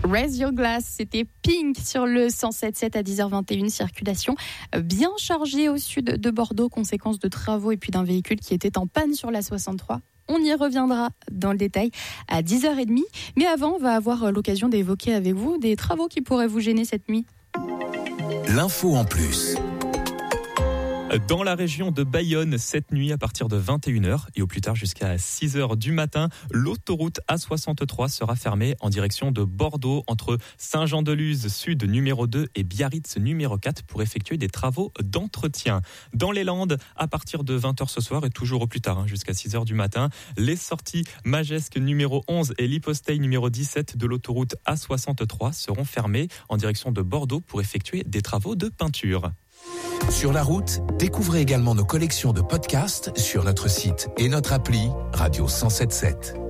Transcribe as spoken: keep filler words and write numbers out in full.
Raise Your Glass, c'était Pink sur le cent sept sept à dix heures vingt et une. Circulation bien chargée au sud de Bordeaux, conséquence de travaux et puis d'un véhicule qui était en panne sur la soixante-trois. On y reviendra dans le détail à dix heures trente. Mais avant, on va avoir l'occasion d'évoquer avec vous des travaux qui pourraient vous gêner cette nuit. L'info en plus. Dans la région de Bayonne, cette nuit à partir de vingt et une heures et au plus tard jusqu'à six heures du matin, l'autoroute A soixante-trois sera fermée en direction de Bordeaux entre Saint-Jean-de-Luz sud numéro deux et Biarritz numéro quatre pour effectuer des travaux d'entretien. Dans les Landes, à partir de vingt heures ce soir et toujours au plus tard hein, jusqu'à six heures du matin, les sorties Majesque numéro onze et Liposteil numéro dix-sept de l'autoroute A soixante-trois seront fermées en direction de Bordeaux pour effectuer des travaux de peinture. Sur la route, découvrez également nos collections de podcasts sur notre site et notre appli Radio cent sept sept.